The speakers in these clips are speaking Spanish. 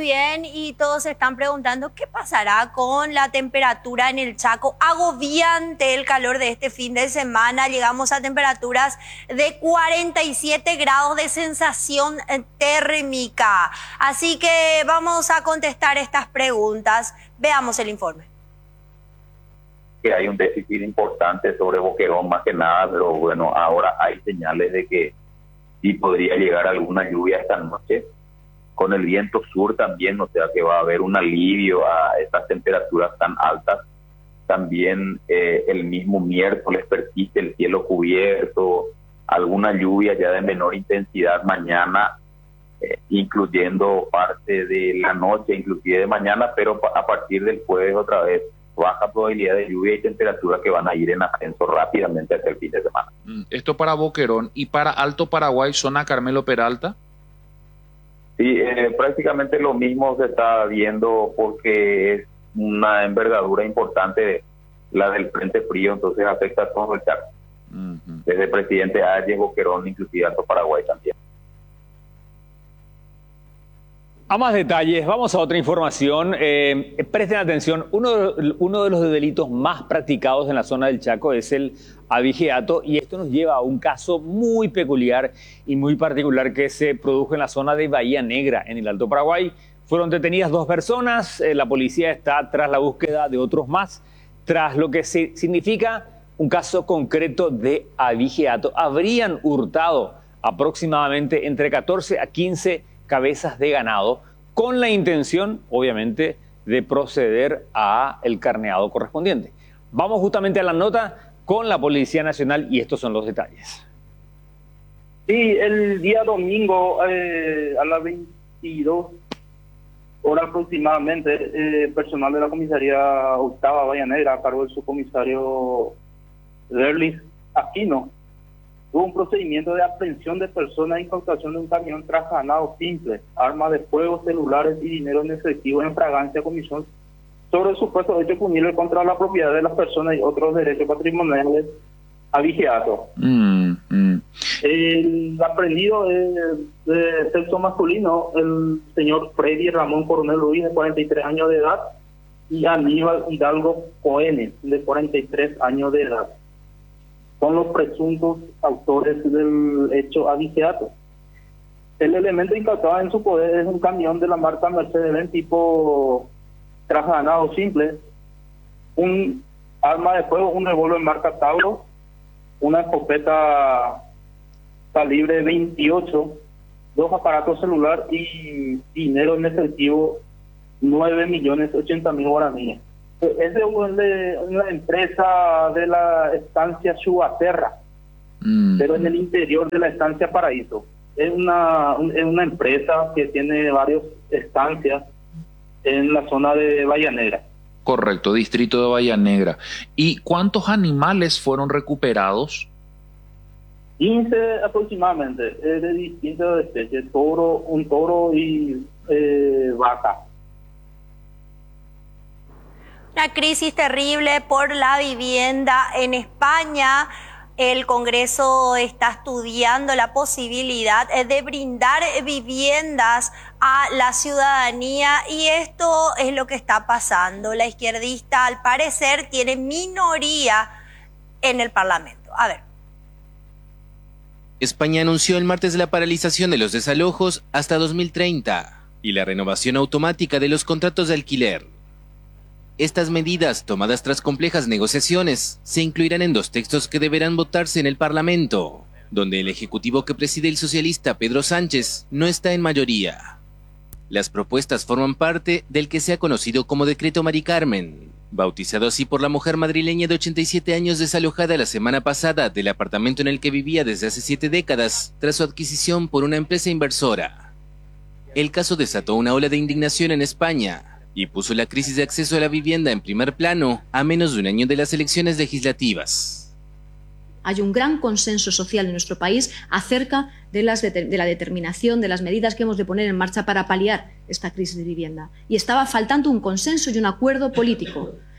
bien y todos se están preguntando qué pasará con la temperatura en el Chaco. Agobiante el calor de este fin de semana. Llegamos a temperaturas de 47 grados de sensación térmica. Así que vamos a contestar estas preguntas. Veamos el informe. Que hay un déficit importante sobre Boquerón más que nada, pero bueno, ahora hay señales de que sí podría llegar alguna lluvia esta noche. Con el viento sur también, o sea que va a haber un alivio a estas temperaturas tan altas. También el mismo miércoles persiste el cielo cubierto, alguna lluvia ya de menor intensidad mañana, incluyendo parte de la noche, inclusive de mañana, pero a partir del jueves otra vez baja probabilidad de lluvia y temperatura que van a ir en ascenso rápidamente hasta el fin de semana. Esto para Boquerón. ¿Y para Alto Paraguay, zona Carmelo Peralta? Sí, prácticamente lo mismo se está viendo porque es una envergadura importante la del Frente Frío, entonces afecta a todo el Chaco. Desde Presidente Ayes, Boquerón, inclusive Alto Paraguay también. A más detalles, vamos a otra información. Presten atención, uno de los delitos más practicados en la zona del Chaco es el abigeato, y esto nos lleva a un caso muy peculiar y muy particular que se produjo en la zona de Bahía Negra, en el Alto Paraguay. Fueron detenidas 2 personas, la policía está tras la búsqueda de otros más, tras lo que significa un caso concreto de abigeato. Habrían hurtado aproximadamente entre 14 a 15 cabezas de ganado, con la intención, obviamente, de proceder a el carneado correspondiente. Vamos justamente a la nota con la Policía Nacional y estos son los detalles. Sí, el día domingo a las 22 horas aproximadamente, personal de la comisaría octava Bahía Negra, a cargo del subcomisario Derlis Aquino, hubo un procedimiento de aprehensión de personas e incautación de un camión tras ganado simple, armas de fuego, celulares y dinero en efectivo en fragancia comisión sobre el supuesto hecho punible contra la propiedad de las personas y otros derechos patrimoniales abigeato. El aprendido de sexo masculino, el señor Freddy Ramón Coronel Luis, de 43 años de edad, y Aníbal Hidalgo Cohen, de 43 años de edad. Son los presuntos autores del hecho abigeato. El elemento incautado en su poder es un camión de la marca Mercedes-Benz tipo trasganado simple, un arma de fuego, un revólver marca Tauro, una escopeta calibre 28, 2 aparatos celular y dinero en efectivo 9.080.000 guaraníes. Es de una empresa de la estancia Chubaterra, pero en el interior de la estancia Paraíso. Es una empresa que tiene varias estancias en la zona de Bahía Negra. Correcto, distrito de Bahía Negra. ¿Y cuántos animales fueron recuperados? 15 aproximadamente, de distintas especies, un toro y vaca. Una crisis terrible por la vivienda en España. El Congreso está estudiando la posibilidad de brindar viviendas a la ciudadanía y esto es lo que está pasando. La izquierdista, al parecer, tiene minoría en el Parlamento. A ver. España anunció el martes la paralización de los desalojos hasta 2030 y la renovación automática de los contratos de alquiler. Estas medidas, tomadas tras complejas negociaciones, se incluirán en 2 textos que deberán votarse en el Parlamento, donde el ejecutivo que preside el socialista Pedro Sánchez no está en mayoría. Las propuestas forman parte del que se ha conocido como Decreto Mari Carmen, bautizado así por la mujer madrileña de 87 años desalojada la semana pasada del apartamento en el que vivía desde hace 7 décadas, tras su adquisición por una empresa inversora. El caso desató una ola de indignación en España y puso la crisis de acceso a la vivienda en primer plano a menos de un año de las elecciones legislativas. Hay un gran consenso social en nuestro país acerca de la determinación de las medidas que hemos de poner en marcha para paliar esta crisis de vivienda. Y estaba faltando un consenso y un acuerdo político.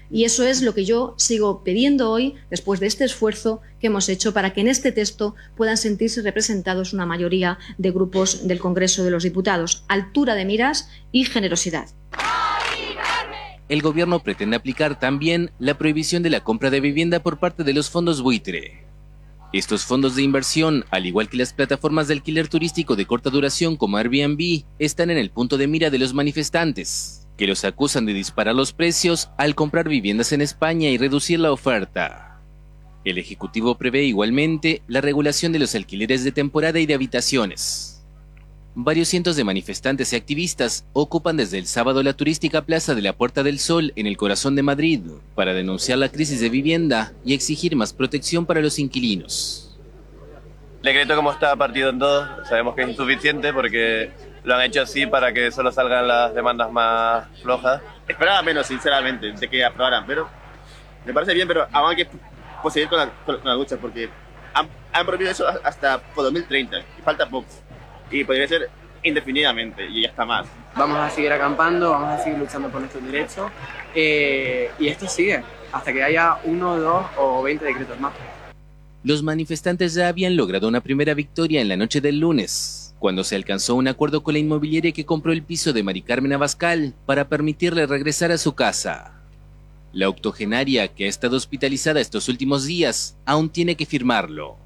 Y eso es lo que yo sigo pidiendo hoy, después de este esfuerzo que hemos hecho para que en este texto puedan sentirse representados una mayoría de grupos del Congreso de los Diputados. Altura de miras y generosidad. El gobierno pretende aplicar también la prohibición de la compra de vivienda por parte de los fondos buitre. Estos fondos de inversión, al igual que las plataformas de alquiler turístico de corta duración como Airbnb, están en el punto de mira de los manifestantes, que los acusan de disparar los precios al comprar viviendas en España y reducir la oferta. El Ejecutivo prevé igualmente la regulación de los alquileres de temporada y de habitaciones. Varios cientos de manifestantes y activistas ocupan desde el sábado la turística Plaza de la Puerta del Sol en el corazón de Madrid para denunciar la crisis de vivienda y exigir más protección para los inquilinos. El decreto, como está partido en dos, sabemos que es insuficiente porque lo han hecho así para que solo salgan las demandas más flojas. Esperaba menos, sinceramente, de que aprobaran, pero me parece bien, pero aún hay que seguir con la lucha porque han prohibido eso hasta por 2030 y falta poco. Y podría ser indefinidamente y ya está más. Vamos a seguir acampando, vamos a seguir luchando por nuestros derechos y esto sigue hasta que haya 1, 2 o 20 decretos más. Los manifestantes ya habían logrado una primera victoria en la noche del lunes, cuando se alcanzó un acuerdo con la inmobiliaria que compró el piso de Mari Carmen Abascal para permitirle regresar a su casa. La octogenaria, que ha estado hospitalizada estos últimos días, aún tiene que firmarlo.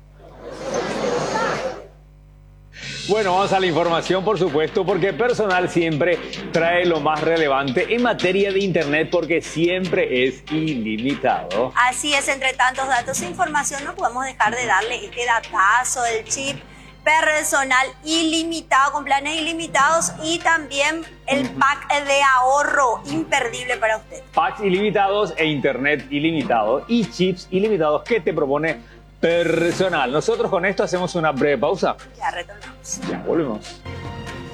Bueno, vamos a la información, por supuesto, porque Personal siempre trae lo más relevante en materia de Internet, porque siempre es ilimitado. Así es, entre tantos datos e información no podemos dejar de darle este datazo del chip personal ilimitado, con planes ilimitados y también el pack de ahorro imperdible para usted. Packs ilimitados e Internet ilimitado y chips ilimitados que te propone Personal. Nosotros con esto hacemos una breve pausa. Ya retornamos. Ya volvemos.